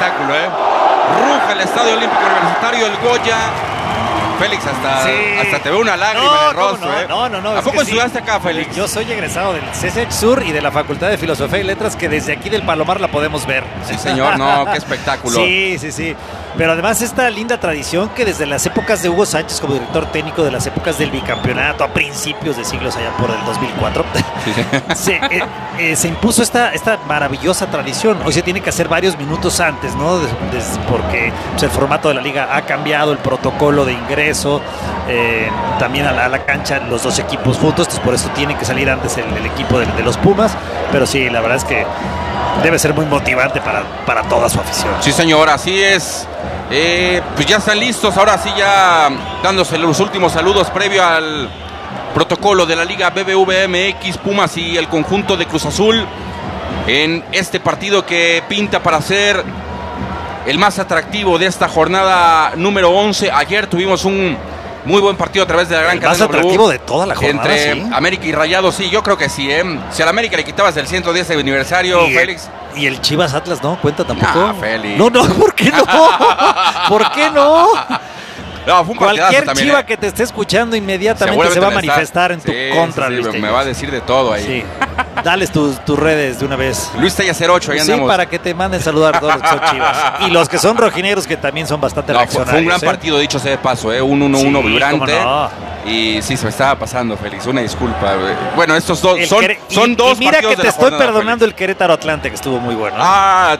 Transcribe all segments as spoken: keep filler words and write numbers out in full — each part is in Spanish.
espectáculo, ¿eh? Ruja el Estadio Olímpico Universitario, el Goya. Félix, hasta, sí. hasta te veo una lágrima no, en el rostro, no, ¿eh? No, no, no. ¿A poco estudiaste sí. acá, Félix? Yo soy egresado del C S H Sur y de la Facultad de Filosofía y Letras, que desde aquí del Palomar la podemos ver. Sí, señor, no, qué espectáculo. Sí, sí, sí. Pero además esta linda tradición que desde las épocas de Hugo Sánchez como director técnico, de las épocas del bicampeonato a principios de siglos allá por el dos mil cuatro, sí, sí. Se, eh, eh, se impuso esta, esta maravillosa tradición. Hoy se tiene que hacer varios minutos antes, ¿no? Des, des, porque pues, el formato de la liga ha cambiado, el protocolo de ingreso, eh, también a la, a la cancha los dos equipos juntos, entonces por eso tiene que salir antes el, el equipo de, de los Pumas. Pero sí, la verdad es que debe ser muy motivante para, para toda su afición. Sí, señor, así es. Eh, pues ya están listos, ahora sí ya dándose los últimos saludos previo al protocolo de la Liga B B V M X, Pumas y el conjunto de Cruz Azul en este partido que pinta para ser el más atractivo de esta jornada número once. Ayer tuvimos un muy buen partido a través de la gran cadena. Más atractivo de toda la jornada, entre ¿sí? América y Rayados, sí, yo creo que sí, ¿eh? Si a la América le quitabas el ciento diez aniversario, y Félix. El, y el Chivas Atlas, ¿no? ¿Cuenta tampoco? No, Félix. No, no, ¿por qué no? ¿Por qué no? No, fue un Cualquier también, chiva ¿eh? que te esté escuchando inmediatamente se va a manifestar en tu sí, contra, sí, Luis sí, Tellas. me va a decir de todo ahí. Sí. Dales tus, tus redes de una vez. Luis Tellas cero ocho, ahí sí, andamos. para que te manden saludar a todos los que son chivas. Y los que son rojinegros, que también son bastante no, reaccionarios. Fue un gran ¿eh? partido, dicho sea de paso, ¿eh? Un uno uno sí, vibrante. No. Y sí, se me estaba pasando, Félix. Una disculpa. Bueno, estos dos el son, quere... son y, dos y mira partidos que te de la estoy jornada, perdonando Félix. el Querétaro Atlante, que estuvo muy bueno. Ah,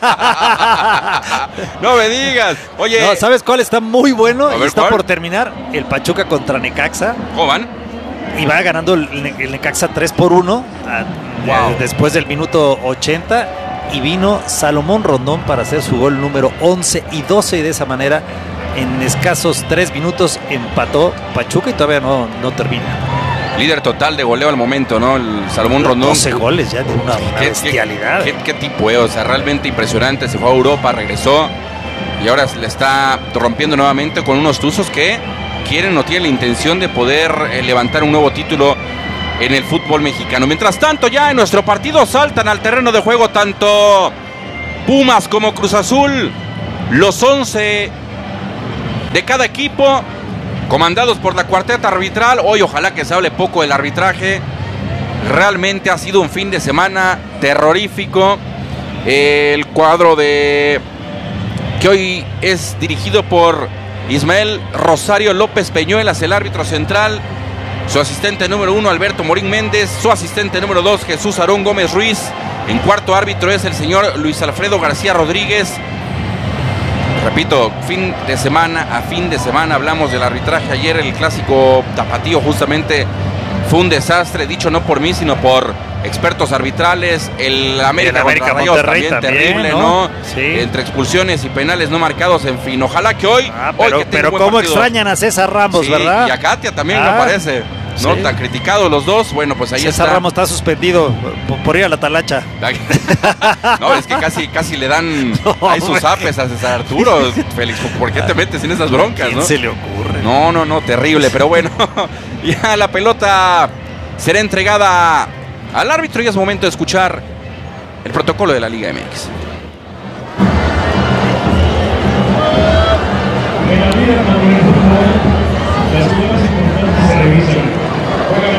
no me digas. Oye, no, ¿sabes cuál está muy bueno? A Y ver, está ¿cuál? por terminar. El Pachuca contra Necaxa. ¿cómo van? Y va ganando el, el Necaxa tres por uno a, Wow. a, después del minuto ochenta. Y vino Salomón Rondón para hacer su gol número once y doce. Y de esa manera, en escasos tres minutos, empató Pachuca y todavía no, no termina. Líder total de goleo al momento, ¿no? El Salomón Rondón. doce goles ya de una, una ¿Qué, bestialidad. ¿qué, qué, qué tipo, eh? O sea, realmente impresionante. Se fue a Europa, regresó y ahora le está rompiendo nuevamente con unos tuzos que quieren o tienen la intención de poder eh, levantar un nuevo título en el fútbol mexicano. Mientras tanto, ya en nuestro partido saltan al terreno de juego tanto Pumas como Cruz Azul, los once de cada equipo, comandados por la cuarteta arbitral. Hoy ojalá que se hable poco del arbitraje. Realmente ha sido un fin de semana terrorífico. El cuadro de que hoy es dirigido por Ismael Rosario López Peñuelas, el árbitro central. Su asistente número uno, Alberto Morín Méndez. Su asistente número dos, Jesús Aarón Gómez Ruiz. En cuarto árbitro es el señor Luis Alfredo García Rodríguez. Repito, fin de semana a fin de semana hablamos del arbitraje. Ayer el clásico tapatío justamente fue un desastre, dicho no por mí, sino por expertos arbitrales. El América, el América contra Rayados también, también terrible, ¿no? ¿no? Sí. Entre expulsiones y penales no marcados, en fin. Ojalá que hoy... Ah, pero hoy que pero un buen cómo partido. extrañan a César Ramos, Sí, ¿verdad? y a Katia también, Ah, me parece. ¿No? sí. Tan criticados los dos. Bueno, pues ahí César está. Ramos está suspendido por, por ir a la talacha. No, es que casi, casi le dan No, ahí sus apes a César Arturo. Félix, ¿por qué te metes en esas broncas, ¿Quién no? se le ocurre? No, no, no, terrible. Pero bueno, ya la pelota será entregada al árbitro y es momento de escuchar el protocolo de la Liga M X. En la Liga Manuel Fútbol, las jugadas importantes se revisan. Juegan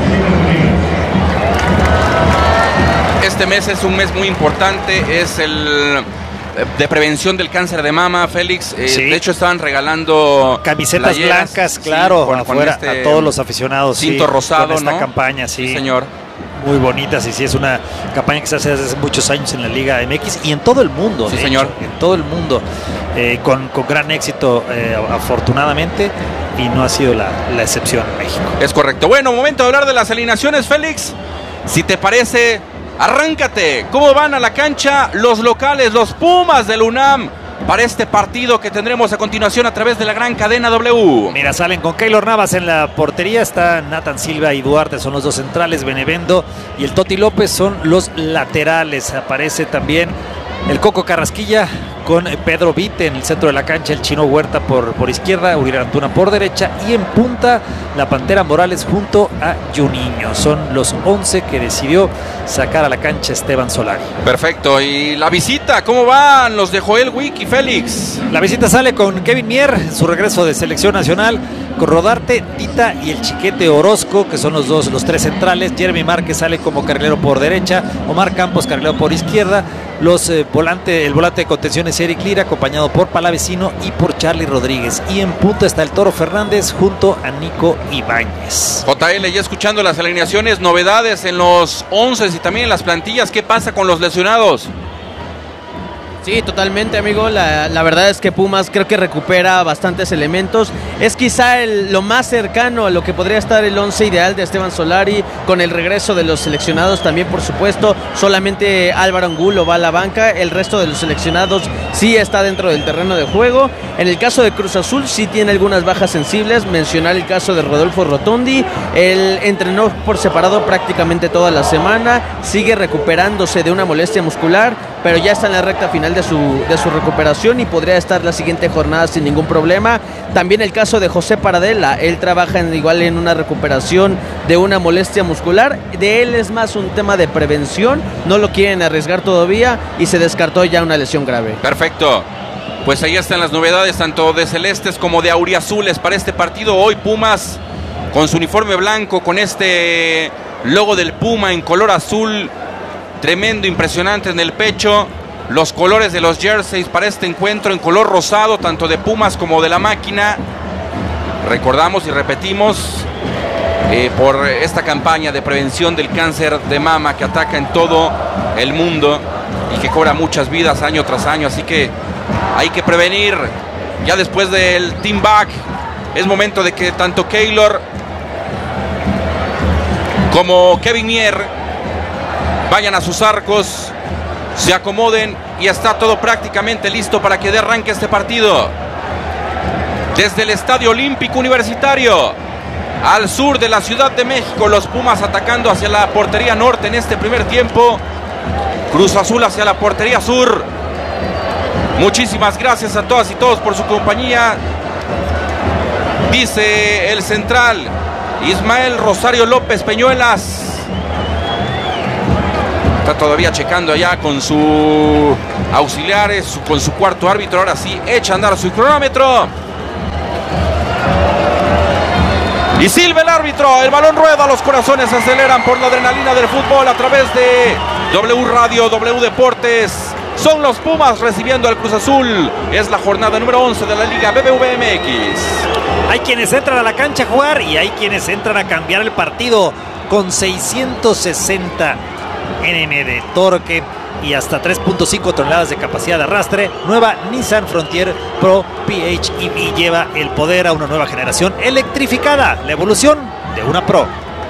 que Este mes es un mes muy importante, es el de prevención del cáncer de mama, Félix. Eh, Sí. De hecho, estaban regalando Camisetas playeras, blancas, sí, claro, con- con afuera, este a todos los aficionados. cinto sí, rosado, con esta ¿no? campaña, sí. Sí, señor. Muy bonitas, y sí, es una campaña que se hace desde hace muchos años en la Liga M X y en todo el mundo. Sí, de señor. hecho, en todo el mundo, eh, con, con gran éxito, eh, afortunadamente, y no ha sido la, la excepción en México. Es correcto. Bueno, momento de hablar de las alineaciones, Félix. Si te parece, arráncate. ¿Cómo van a la cancha los locales, los Pumas del UNAM, para este partido que tendremos a continuación a través de la gran cadena W? Mira, salen con Keylor Navas en la portería, está Nathan Silva y Duarte, son los dos centrales, Benevendo y el Toti López son los laterales. Aparece también El Coco Carrasquilla con Pedro Vite en el centro de la cancha, el Chino Huerta por, por izquierda, Uriel Antuna por derecha y en punta la Pantera Morales junto a Juninho. Son los once que decidió sacar a la cancha Esteban Solari. Perfecto, y la visita, ¿cómo van los de Joel Wick y Félix? La visita sale con Kevin Mier, su regreso de selección nacional, con Rodarte, Tita y el Chiquete Orozco, que son los dos, los tres centrales. Jeremy Márquez sale como carrilero por derecha, Omar Campos carrilero por izquierda. Los eh, volante, el volante de contención es Eric Lira, acompañado por Palavecino y por Charlie Rodríguez. Y en punta está el Toro Fernández junto a Nico Ibáñez. J L, ya escuchando las alineaciones, novedades en los once y también en las plantillas. ¿Qué pasa con los lesionados? Sí, totalmente, amigo. La, la verdad es que Pumas creo que recupera bastantes elementos. Es quizá el, lo más cercano a lo que podría estar el once ideal de Esteban Solari, con el regreso de los seleccionados también, por supuesto. Solamente Álvaro Angulo va a la banca. El resto de los seleccionados sí está dentro del terreno de juego. En el caso de Cruz Azul sí tiene algunas bajas sensibles. Mencionar el caso de Rodolfo Rotondi. Él entrenó por separado prácticamente toda la semana. Sigue recuperándose de una molestia muscular, pero ya está en la recta final de su, de su recuperación y podría estar la siguiente jornada sin ningún problema. También el caso de José Paradela, él trabaja en, igual en una recuperación de una molestia muscular. De él es más un tema de prevención, no lo quieren arriesgar todavía y se descartó ya una lesión grave. Perfecto, pues ahí están las novedades tanto de celestes como de auriazules para este partido. Hoy Pumas con su uniforme blanco, con este logo del Puma en color azul, tremendo, impresionante en el pecho. Los colores de los jerseys para este encuentro en color rosado, tanto de Pumas como de la máquina. Recordamos y repetimos eh, por esta campaña de prevención del cáncer de mama que ataca en todo el mundo y que cobra muchas vidas año tras año. Así que hay que prevenir. Ya después del team back es momento de que tanto Keylor como Kevin Mier vayan a sus arcos, se acomoden y está todo prácticamente listo para que dé arranque este partido. Desde el Estadio Olímpico Universitario, al sur de la Ciudad de México, los Pumas atacando hacia la portería norte en este primer tiempo. Cruz Azul hacia la portería sur. Muchísimas gracias a todas y todos por su compañía. Dice el central Ismael Rosario López Peñuelas. Está todavía checando allá con sus auxiliares, con su cuarto árbitro. Ahora sí, echa a andar su cronómetro. Y silba el árbitro, el balón rueda, los corazones se aceleran por la adrenalina del fútbol a través de W Radio, W Deportes. Son los Pumas recibiendo al Cruz Azul. Es la jornada número once de la Liga B B V M X. Hay quienes entran a la cancha a jugar y hay quienes entran a cambiar el partido con seiscientos sesenta Nm de torque y hasta tres punto cinco toneladas de capacidad de arrastre. Nueva Nissan Frontier Pro P H E V lleva el poder a una nueva generación electrificada, la evolución de una Pro.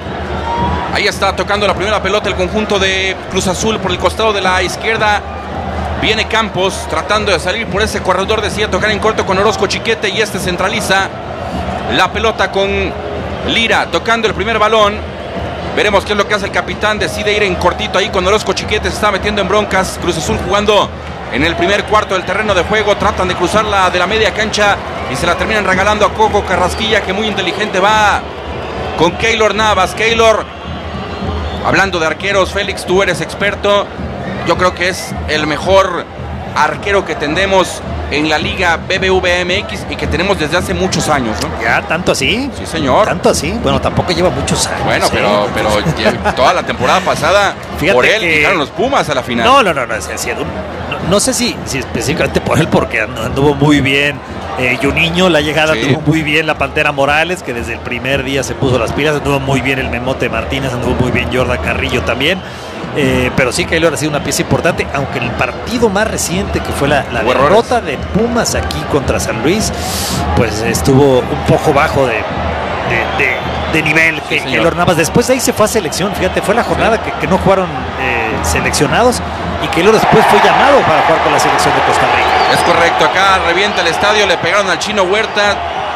Ahí está tocando la primera pelota el conjunto de Cruz Azul por el costado de la izquierda. Viene Campos tratando de salir por ese corredor, decía tocar en corto con Orozco Chiquete y este centraliza la pelota con Lira tocando el primer balón. Veremos qué es lo que hace el capitán. Decide ir en cortito ahí con Orozco Chiquete. Se está metiendo en broncas. Cruz Azul jugando en el primer cuarto del terreno de juego. Tratan de cruzarla de la media cancha y se la terminan regalando a Coco Carrasquilla, que muy inteligente va con Keylor Navas. Keylor, hablando de arqueros, Félix, tú eres experto. Yo creo que es el mejor arquero que tenemos en la Liga B B V M X y que tenemos desde hace muchos años, ¿no? ¿Ya? ¿Tanto así? Sí, señor. ¿Tanto así? Bueno, tampoco lleva muchos años. Bueno, pero, ¿eh? pero toda la temporada pasada, fíjate, por él que llegaron los Pumas a la final. No, no, no, no, es decir, no, no sé si, si específicamente por él, porque anduvo muy bien eh, Juninho, la llegada sí. Anduvo muy bien la Pantera Morales, que desde el primer día se puso las pilas, anduvo muy bien el Memote Martínez, anduvo muy bien Jordan Carrillo también. Eh, pero sí, Keylor ha sido una pieza importante, aunque en el partido más reciente, que fue la, la derrota de Pumas aquí contra San Luis, pues estuvo un poco bajo de, de, de, de nivel que sí, Keylor Navas. Después de ahí se fue a selección, fíjate, fue la jornada que, que no jugaron eh, seleccionados y Keylor después fue llamado para jugar con la selección de Costa Rica. Es correcto, acá revienta el estadio, le pegaron al Chino Huerta,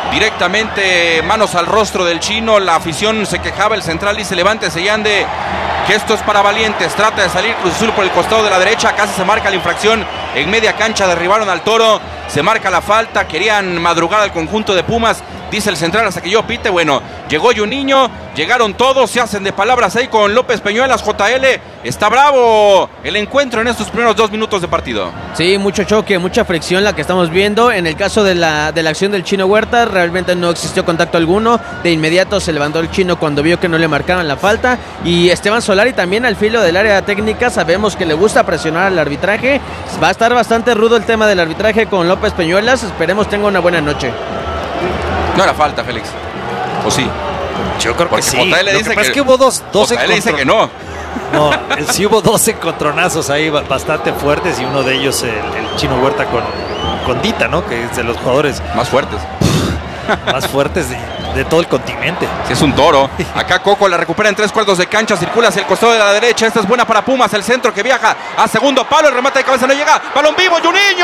directamente manos al rostro del Chino, la afición se quejaba, el central dice levántese y ande. que esto es para valientes. Trata de salir Cruz Azul por el costado de la derecha, casi se marca la infracción en media cancha, derribaron al Toro, se marca la falta, querían madrugar al conjunto de Pumas, dice el central hasta que yo pite. Bueno, llegó Juninho, llegaron todos, se hacen de palabras ahí con López Peñuelas. J L, está bravo el encuentro en estos primeros dos minutos de partido. Sí, mucho choque, mucha fricción la que estamos viendo. En el caso de la, de la acción del Chino Huerta, realmente no existió contacto alguno. De inmediato se levantó el Chino cuando vio que no le marcaron la falta. Y Esteban Solari también al filo del área técnica, sabemos que le gusta presionar al arbitraje. Va a estar bastante rudo el tema del arbitraje con López Peñuelas, esperemos tenga una buena noche. No era falta, Félix. ¿O sí? Yo creo Porque que sí. J L Lo dice que que, pasa es que hubo dos, dos J L dice que no. No, sí hubo dos encontronazos ahí bastante fuertes y uno de ellos el, el Chino Huerta con, con Dita, ¿no? Que es de los jugadores más fuertes. más fuertes de, de todo el continente. Sí, es un toro. Acá Coco la recupera en tres cuartos de cancha, circula hacia el costado de la derecha. Esta es buena para Pumas, el centro que viaja a segundo palo, el remate de cabeza no llega. Balón vivo, Juninho.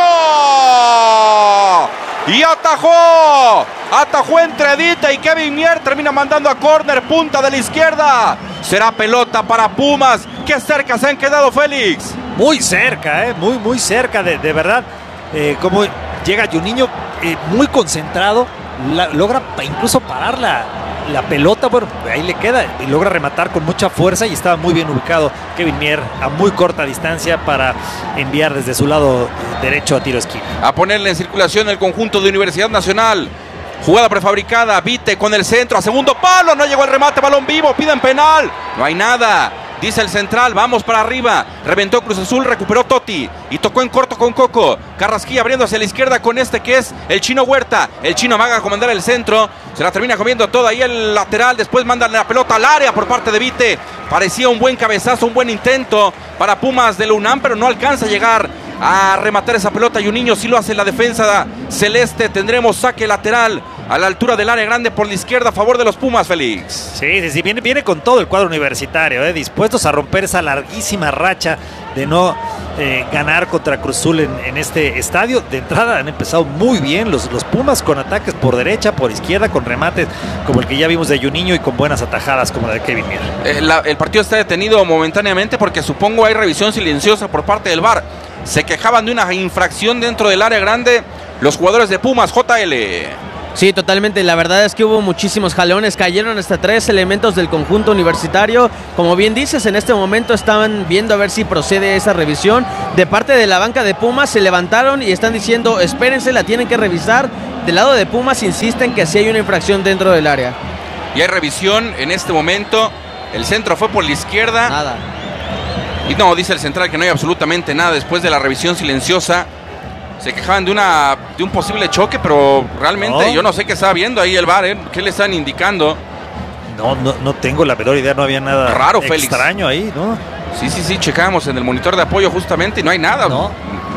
Y atajó. Atajó entre Dita y Kevin Mier. Termina mandando a córner, punta de la izquierda. Será pelota para Pumas. Qué cerca se han quedado, Félix. Muy cerca, eh, muy, muy cerca, de, de verdad. Eh, como llega Juninho, eh, muy concentrado. La, logra incluso parar la, la pelota, bueno, ahí le queda y logra rematar con mucha fuerza y estaba muy bien ubicado Kevin Mier a muy corta distancia para enviar desde su lado derecho a tiro esquina. A ponerle en circulación el conjunto de Universidad Nacional. Jugada prefabricada, Vite con el centro a segundo palo, no llegó el remate, balón vivo, piden penal, no hay nada. Dice el central, vamos para arriba. Reventó Cruz Azul, recuperó Totti y tocó en corto con Coco. Carrasquilla abriendo hacia la izquierda con este que es el Chino Huerta. El Chino amaga a comandar el centro. Se la termina comiendo toda ahí el lateral. Después mandan la pelota al área por parte de Vite. Parecía un buen cabezazo, un buen intento para Pumas de la UNAM, pero no alcanza a llegar a rematar esa pelota. Y un niño sí lo hace en la defensa celeste. Tendremos saque lateral a la altura del área grande por la izquierda a favor de los Pumas, Félix. Sí, sí, sí, viene, viene con todo el cuadro universitario, eh, dispuestos a romper esa larguísima racha de no eh, ganar contra Cruz Azul en, en este estadio. De entrada han empezado muy bien los, los Pumas con ataques por derecha, por izquierda, con remates como el que ya vimos de Juninho y con buenas atajadas como la de Kevin Mier. Eh, la, el partido está detenido momentáneamente porque supongo hay revisión silenciosa por parte del V A R. Se quejaban de una infracción dentro del área grande los jugadores de Pumas. J L. Sí, totalmente. La verdad es que hubo muchísimos jalones. Cayeron hasta tres elementos del conjunto universitario. Como bien dices, en este momento estaban viendo a ver si procede esa revisión. De parte de la banca de Pumas se levantaron y están diciendo, espérense, la tienen que revisar. Del lado de Pumas insisten que sí hay una infracción dentro del área. Y hay revisión en este momento. El centro fue por la izquierda. Nada. Y no, dice el central que no hay absolutamente nada después de la revisión silenciosa. Se quejaban de una de un posible choque, pero realmente no. Yo no sé qué estaba viendo ahí el V A R, ¿eh? ¿Qué le están indicando? No, no, no tengo la menor idea, no había nada raro, extraño Félix. Ahí, ¿no? Sí, sí, sí, checamos en el monitor de apoyo justamente y no hay nada. No.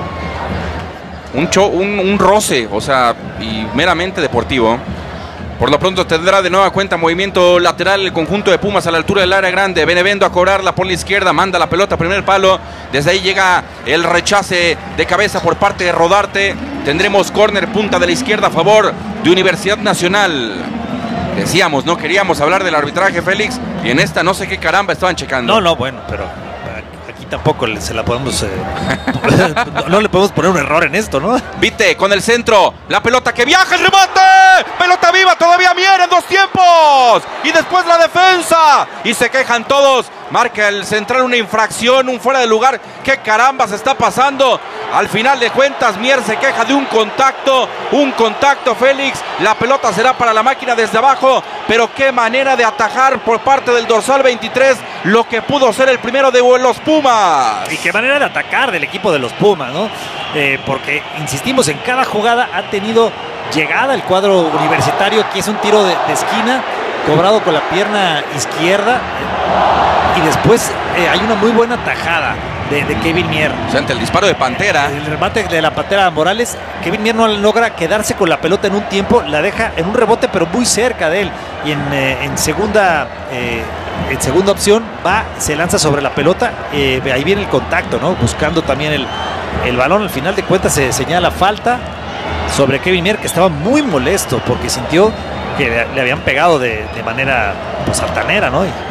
Un, cho, un, un roce, o sea, y meramente deportivo. Por lo pronto tendrá de nueva cuenta movimiento lateral el conjunto de Pumas a la altura del área grande. Benevendo a cobrarla por la izquierda, manda la pelota primer palo. Desde ahí llega el rechace de cabeza por parte de Rodarte. Tendremos córner punta de la izquierda a favor de Universidad Nacional. Decíamos, no queríamos hablar del arbitraje, Félix, y en esta no sé qué caramba estaban checando. No, no, bueno, pero aquí tampoco se la podemos... Eh, no, no le podemos poner un error en esto, ¿no? Vite con el centro, la pelota que viaja, el remate. Pelota viva, todavía Mier en dos tiempos. Y después la defensa. Y se quejan todos. Marca el central una infracción, un fuera de lugar. ¿Qué caramba se está pasando? Al final de cuentas, Mier se queja de un contacto. Un contacto, Félix. La pelota será para la máquina desde abajo. Pero qué manera de atajar por parte del dorsal veintitrés lo que pudo ser el primero de los Pumas. Y qué manera de atacar del equipo de los Pumas, ¿no? Eh, porque, insistimos, en cada jugada ha tenido llegada el cuadro universitario, que es un tiro de, de esquina, cobrado con la pierna izquierda. Y después eh, hay una muy buena tajada de, de Kevin Mier. O sea, ante el disparo de Pantera. El, el remate de la Pantera Morales, Kevin Mier no logra quedarse con la pelota en un tiempo, la deja en un rebote pero muy cerca de él. Y en, eh, en segunda eh, en segunda opción va, se lanza sobre la pelota, eh, ahí viene el contacto, ¿no? Buscando también el, el balón. Al final de cuentas se señala falta sobre Kevin Mier, que estaba muy molesto porque sintió que le habían pegado de, de manera pues altanera, ¿no? Y,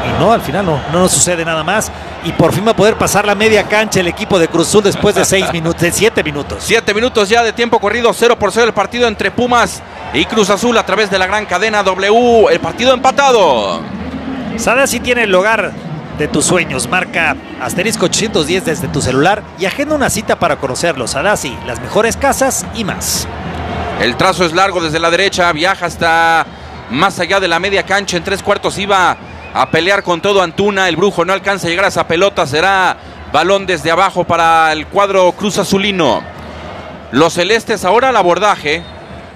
y no, al final no, no nos sucede nada más. Y por fin va a poder pasar la media cancha el equipo de Cruz Azul después de seis minutos, de siete minutos. Siete minutos ya de tiempo corrido, cero por cero el partido entre Pumas y Cruz Azul a través de la gran cadena W. El partido empatado. Sadasi tiene el hogar de tus sueños. Marca asterisco ochocientos diez desde tu celular y agenda una cita para conocerlo. Sadasi, las mejores casas y más. El trazo es largo desde la derecha, viaja hasta más allá de la media cancha. En tres cuartos iba a pelear con todo Antuna. El Brujo no alcanza a llegar a esa pelota. Será balón desde abajo para el cuadro Cruz Azulino. Los celestes ahora al abordaje,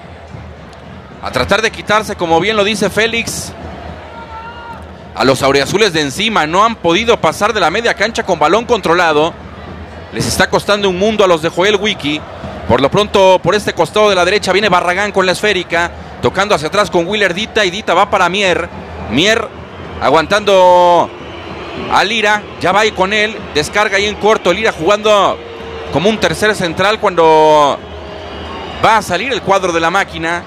a tratar de quitarse, como bien lo dice Félix, a los auriazules de encima. No han podido pasar de la media cancha con balón controlado. Les está costando un mundo a los de Joel Wiki. Por lo pronto, por este costado de la derecha viene Barragán con la esférica, tocando hacia atrás con Willer Dita, y Dita va para Mier. Mier aguantando a Lira, ya va ahí con él, descarga ahí en corto. Lira jugando como un tercer central cuando va a salir el cuadro de la máquina.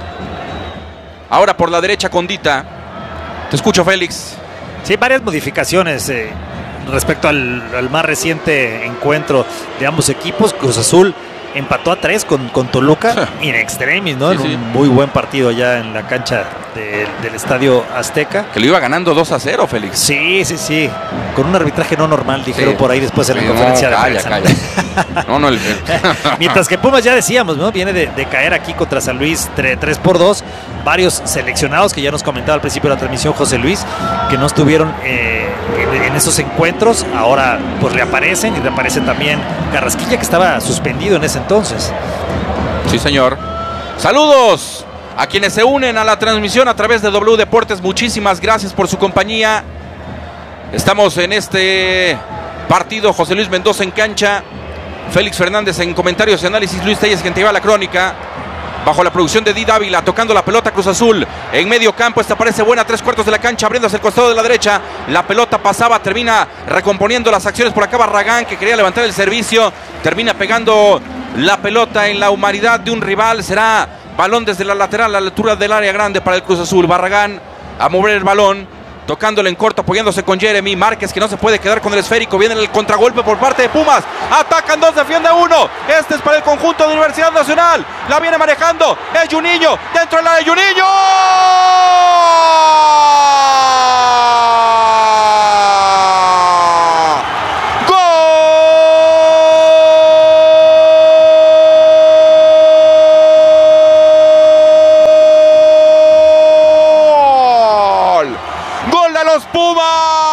Ahora por la derecha con Dita. Te escucho, Félix. Sí, varias modificaciones eh, respecto al, al más reciente encuentro de ambos equipos. Cruz Azul empató a tres con, con Toluca, sí, in extremis, ¿no? Sí, en un sí. muy buen partido allá en la cancha de, del Estadio Azteca. Que lo iba ganando dos a cero, Félix. Sí, sí, sí. Con un arbitraje no normal, dijeron sí. por ahí después en la sí, conferencia no, de calla, prensa. Calla. No, no, el... Mientras que Pumas, ya decíamos, ¿no? Viene de, de caer aquí contra San Luis tres por dos. Varios seleccionados que ya nos comentaba al principio de la transmisión José Luis, que no estuvieron eh, en, en esos encuentros. Ahora pues reaparecen, y reaparece también Carrasquilla, que estaba suspendido en ese entonces. Sí, señor. Saludos a quienes se unen a la transmisión a través de W Deportes. Muchísimas gracias por su compañía. Estamos en este partido. José Luis Mendoza en cancha, Félix Fernández en comentarios y análisis, Luis Telles quien te lleva la crónica. Bajo la producción de Di Dávila, tocando la pelota Cruz Azul en medio campo. Esta parece buena, tres cuartos de la cancha, abriendo hacia el costado de la derecha. La pelota pasaba, termina recomponiendo las acciones por acá Barragán, que quería levantar el servicio. Termina pegando la pelota en la humanidad de un rival. Será balón desde la lateral a la altura del área grande para el Cruz Azul. Barragán a mover el balón, tocándole en corto, apoyándose con Jeremy Márquez, que no se puede quedar con el esférico. Viene el contragolpe por parte de Pumas. Atacan dos, defiende uno. Este es para el conjunto de Universidad Nacional. La viene manejando. Es Juninho. Dentro del área, Juninho. Pumas.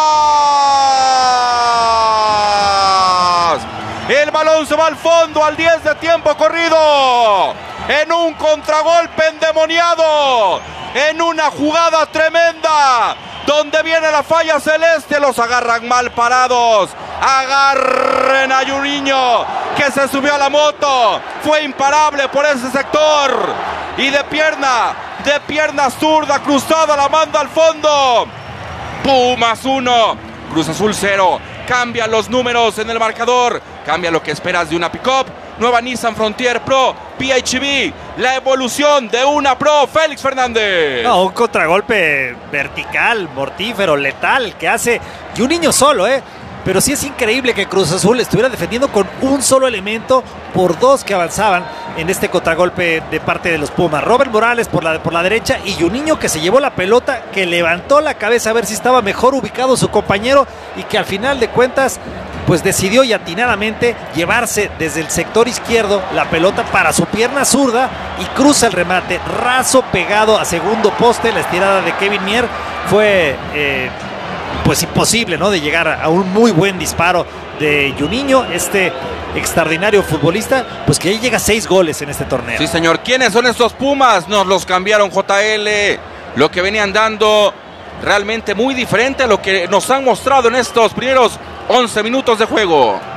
El balón se va al fondo al diez de tiempo corrido. En un contragolpe endemoniado. En una jugada tremenda. Donde viene la falla celeste. Los agarran mal parados. Agarren a Juninho, que se subió a la moto. Fue imparable por ese sector. Y de pierna, de pierna zurda cruzada, la manda al fondo. Pumas uno, Cruz Azul cero. Cambia los números en el marcador. Cambia lo que esperas de una pick-up. Nueva Nissan Frontier Pro P H V. La evolución de una Pro. Félix Fernández. No, un contragolpe vertical, mortífero, letal, que hace Juninho solo, ¿eh? Pero sí es increíble que Cruz Azul estuviera defendiendo con un solo elemento por dos que avanzaban en este contragolpe de parte de los Pumas. Robert Morales por la, por la derecha, y Juninho, que se llevó la pelota, que levantó la cabeza a ver si estaba mejor ubicado su compañero, y que al final de cuentas pues decidió y atinadamente llevarse desde el sector izquierdo la pelota para su pierna zurda y cruza el remate raso pegado a segundo poste. La estirada de Kevin Mier fue eh, pues imposible, ¿no?, de llegar a un muy buen disparo de Juninho, este extraordinario futbolista, pues que ya llega a seis goles en este torneo. Sí, señor. ¿Quiénes son estos Pumas? Nos los cambiaron, J L. Lo que venían dando realmente muy diferente a lo que nos han mostrado en estos primeros once minutos de juego.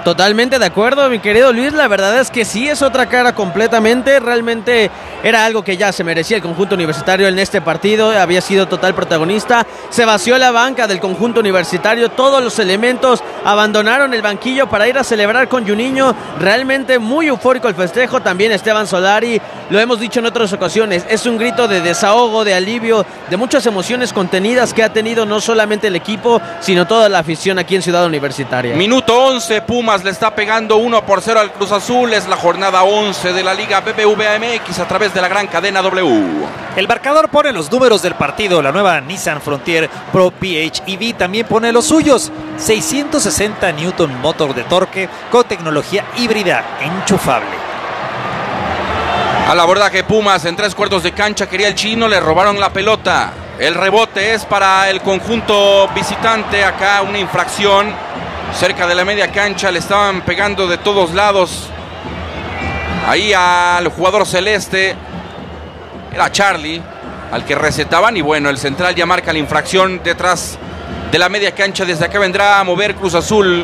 Totalmente de acuerdo, mi querido Luis, la verdad es que sí es otra cara completamente, realmente era algo que ya se merecía el conjunto universitario en este partido, había sido total protagonista, se vació la banca del conjunto universitario, todos los elementos abandonaron el banquillo para ir a celebrar con Juninho, realmente muy eufórico el festejo, también Esteban Solari, lo hemos dicho en otras ocasiones, es un grito de desahogo, de alivio, de muchas emociones contenidas que ha tenido no solamente el equipo, sino toda la afición aquí en Ciudad Universitaria. Minuto once, Pumas le está pegando uno por cero al Cruz Azul. Es la jornada once de la Liga B B V A M X a través de la gran cadena W. El marcador pone los números del partido. La nueva Nissan Frontier Pro P H E V también pone los suyos. seiscientos sesenta newton motor de torque con tecnología híbrida enchufable. Al abordaje Pumas en tres cuartos de cancha quería el chino, le robaron la pelota. El rebote es para el conjunto visitante. Acá una infracción cerca de la media cancha, le estaban pegando de todos lados ahí al jugador celeste, era Charlie al que recetaban, y bueno, el central ya marca la infracción detrás de la media cancha. Desde acá vendrá a mover Cruz Azul.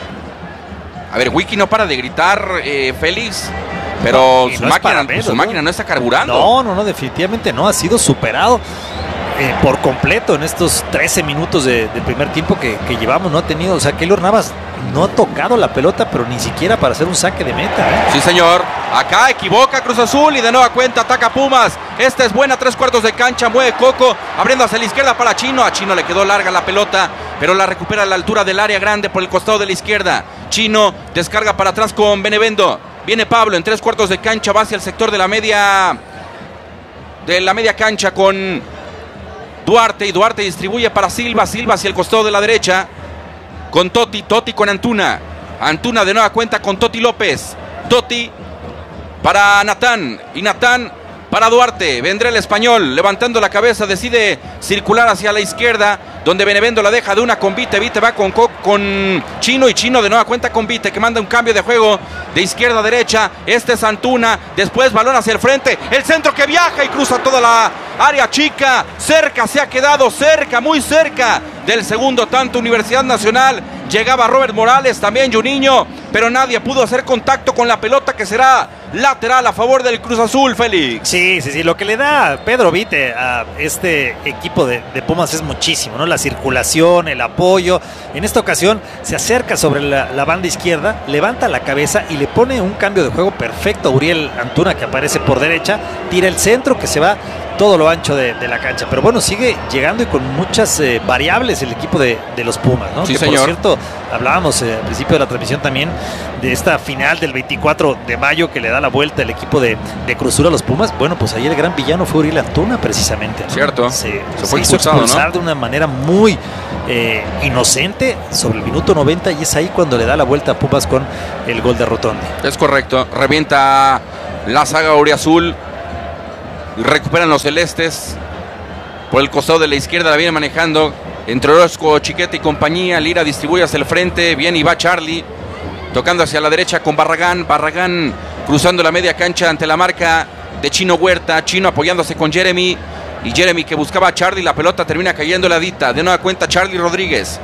A ver, Wiki no para de gritar, eh, Félix, pero no, su, no máquina, menos, su ¿no? máquina no está carburando. No, no, no, definitivamente no, ha sido superado Eh, por completo en estos trece minutos de, de primer tiempo que, que llevamos. No ha tenido, o sea, Keylor Navas no ha tocado la pelota, pero ni siquiera para hacer un saque de meta, ¿eh? Sí, señor, acá equivoca Cruz Azul y de nueva cuenta ataca Pumas. Esta es buena, tres cuartos de cancha, mueve Coco, abriendo hacia la izquierda para Chino. A Chino le quedó larga la pelota, pero la recupera a la altura del área grande por el costado de la izquierda. Chino descarga para atrás con Benevendo, viene Pablo en tres cuartos de cancha, va hacia el sector de la media de la media cancha con Duarte, y Duarte distribuye para Silva, Silva hacia el costado de la derecha, con Totti, Totti con Antuna, Antuna de nueva cuenta con Totti López, Totti para Natán, y Natán para Duarte, vendrá el español, levantando la cabeza, decide circular hacia la izquierda, donde Benevendo la deja de una con Vite, Vite va con, con Chino, y Chino de nueva cuenta con Vite, que manda un cambio de juego de izquierda a derecha. Este es Antuna, después balón hacia el frente, el centro que viaja y cruza toda la área chica, cerca se ha quedado, cerca, muy cerca del segundo tanto Universidad Nacional. Llegaba Robert Morales, también Juninho, pero nadie pudo hacer contacto con la pelota, que será lateral a favor del Cruz Azul, Félix. Sí, sí, sí, lo que le da Pedro Vite a este equipo de, de Pumas es muchísimo, ¿no? La circulación, el apoyo. En esta ocasión se acerca sobre la, la banda izquierda, levanta la cabeza y le pone un cambio de juego perfecto a Uriel Antuna, que aparece por derecha, tira el centro que se va todo lo ancho de, de la cancha. Pero bueno, sigue llegando y con muchas eh, variables el equipo de, de los Pumas, ¿no? Sí, que señor. Por cierto, hablábamos eh, al principio de la transmisión también de esta final del veinticuatro de mayo que le da la vuelta el equipo de, de Cruz Azul a los Pumas. Bueno, pues ahí el gran villano fue Uriel Antuna, precisamente, ¿no? Cierto. Se, se fue se hizo expulsado, expulsar, ¿no? de una manera muy eh, inocente sobre el minuto noventa, y es ahí cuando le da la vuelta a Pumas con el gol de Rotondi. Es correcto, revienta la saga auriazul, recuperan los celestes. Por el costado de la izquierda la viene manejando entre Orozco, Chiquete y compañía. Lira distribuye hacia el frente, viene y va Charlie, tocando hacia la derecha con Barragán. Barragán cruzando la media cancha ante la marca de Chino Huerta. Chino apoyándose con Jeremy, y Jeremy que buscaba a Charlie. La pelota termina cayendo la Dita. De nueva cuenta Charlie Rodríguez.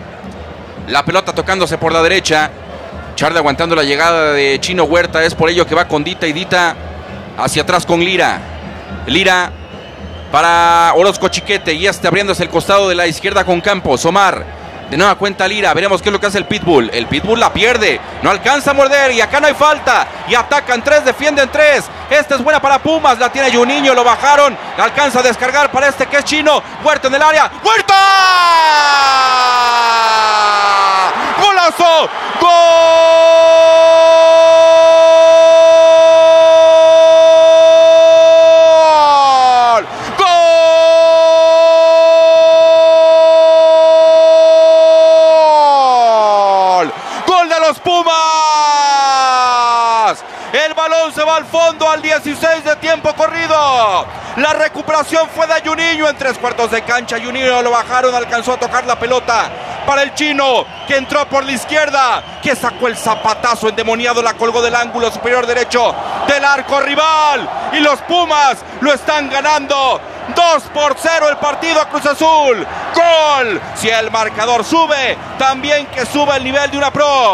La pelota tocándose por la derecha. Charlie aguantando la llegada de Chino Huerta. Es por ello que va con Dita, y Dita hacia atrás con Lira. Lira para Orozco Chiquete, y este abriéndose el costado de la izquierda con Campos. Omar, de nueva cuenta Lira, veremos qué es lo que hace el Pitbull. El Pitbull la pierde, no alcanza a morder, y acá no hay falta, y atacan tres, defienden tres. Esta es buena para Pumas, la tiene Juninho, lo bajaron, la alcanza a descargar para este que es Chino. Huerta en el área, ¡Huerta! ¡Golazo! ¡Gol! El balón se va al fondo al dieciséis de tiempo corrido. La recuperación fue de Juninho en tres cuartos de cancha. Juninho lo bajaron, alcanzó a tocar la pelota para el Chino, que entró por la izquierda, que sacó el zapatazo endemoniado, la colgó del ángulo superior derecho del arco rival, y los Pumas lo están ganando dos por cero el partido a Cruz Azul. Gol. Si el marcador sube, también que suba el nivel de una pro.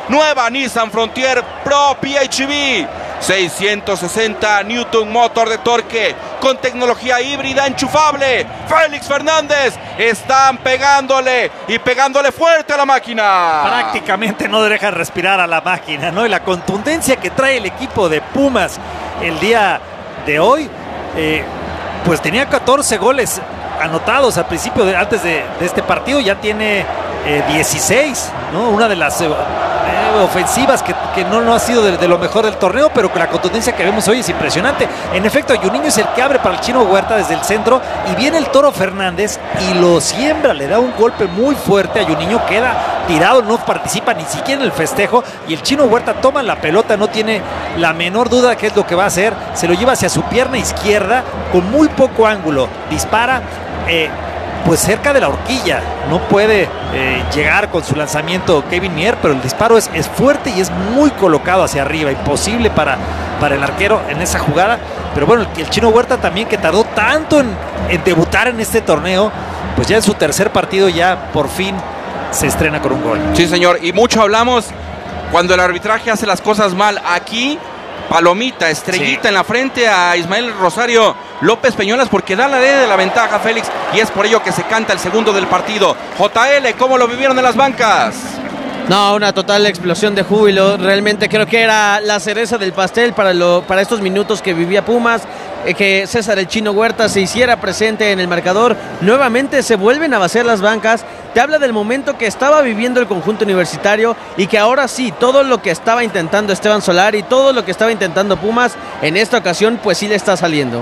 Nueva Nissan Frontier Pro P H E V. seiscientos sesenta Newton motor de torque con tecnología híbrida enchufable. Félix Fernández, están pegándole y pegándole fuerte a la máquina. Prácticamente no deja respirar a la máquina, ¿no? Y la contundencia que trae el equipo de Pumas el día de hoy, eh, pues tenía catorce goles anotados al principio, de, antes de, de este partido, ya tiene eh, dieciséis, ¿no? Una de las eh, ofensivas que, que no, no ha sido de, de lo mejor del torneo, pero con la contundencia que vemos hoy es impresionante. En efecto, Juninho es el que abre para el Chino Huerta desde el centro y viene el Toro Fernández y lo siembra, le da un golpe muy fuerte a Juninho, queda tirado, no participa ni siquiera en el festejo y el Chino Huerta toma la pelota, no tiene la menor duda de qué es lo que va a hacer, se lo lleva hacia su pierna izquierda con muy poco ángulo, dispara eh, pues cerca de la horquilla, no puede eh, llegar con su lanzamiento Kevin Mier, pero el disparo es, es fuerte y es muy colocado hacia arriba, imposible para, para el arquero en esa jugada. Pero bueno, el, el Chino Huerta también, que tardó tanto en, en debutar en este torneo, pues ya en su tercer partido ya por fin se estrena con un gol. Sí, señor, y mucho hablamos cuando el arbitraje hace las cosas mal. Aquí, palomita, estrellita sí. en la frente a Ismael Rosario López Peñuelas, porque da la de la ventaja Félix, y es por ello que se canta el segundo del partido. J L, ¿cómo lo vivieron en las bancas? No, una total explosión de júbilo. Realmente creo que era la cereza del pastel para, lo, para estos minutos que vivía Pumas. Eh, que César el Chino Huerta se hiciera presente en el marcador. Nuevamente se vuelven a vaciar las bancas. Te habla del momento que estaba viviendo el conjunto universitario y que ahora sí, todo lo que estaba intentando Esteban Solari, todo lo que estaba intentando Pumas, en esta ocasión pues sí le está saliendo.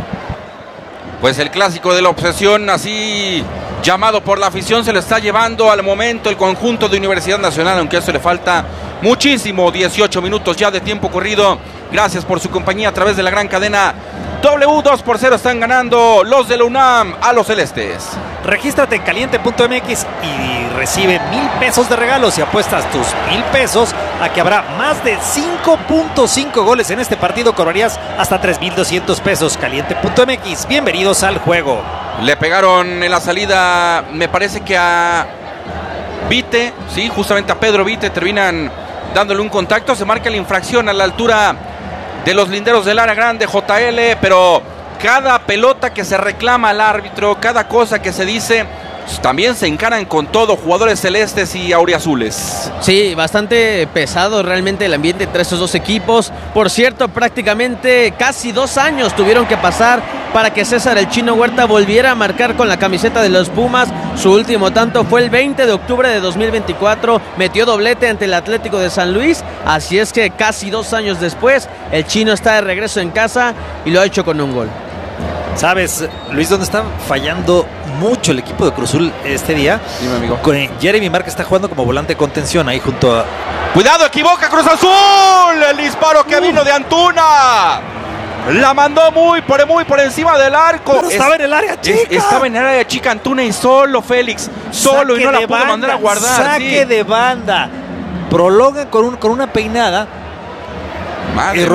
Pues el clásico de la obsesión, así llamado por la afición, se le está llevando al momento el conjunto de Universidad Nacional, aunque a eso le falta muchísimo. Dieciocho minutos ya de tiempo corrido. Gracias por su compañía a través de la gran cadena W. Dos por cero están ganando los de la UNAM a los celestes. Regístrate en caliente punto m x y recibe mil pesos de regalos y apuestas tus mil pesos a que habrá más de cinco punto cinco goles en este partido. Cobrarías hasta tres mil doscientos pesos. caliente punto m x, bienvenidos al juego. Le pegaron en la salida, me parece que a Vite, sí, justamente a Pedro Vite, terminan dándole un contacto. Se marca la infracción a la altura de los linderos del área grande, J L, pero cada pelota que se reclama al árbitro, cada cosa que se dice, también se encaran con todo jugadores celestes y auriazules. Sí, bastante pesado realmente el ambiente entre estos dos equipos. Por cierto, prácticamente casi dos años tuvieron que pasar para que César el Chino Huerta volviera a marcar con la camiseta de los Pumas. Su último tanto fue el veinte de octubre de dos mil veinticuatro, metió doblete ante el Atlético de San Luis, así es que casi dos años después el Chino está de regreso en casa y lo ha hecho con un gol. ¿Sabes, Luis, dónde está fallando mucho el equipo de Cruz Azul este día? Dime, amigo. Con Jeremy Márquez está jugando como volante de contención ahí junto a... ¡Cuidado, equivoca Cruz Azul! El disparo que uh. vino de Antuna. La mandó muy por, muy por encima del arco. Pero estaba es, en el área chica. Es, estaba en el área chica Antuna y solo Félix. Solo saque y no la pudo banda, mandar a guardar. Saque sí. de banda. Prolonga con, un, con una peinada. Madre